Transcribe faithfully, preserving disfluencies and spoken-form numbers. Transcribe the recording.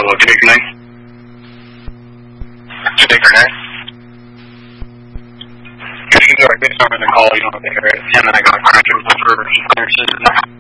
Hello, can you connect? Should they connect? Good, you can go right based on the call, you don't have to hear it. And then I got cracked for clearances.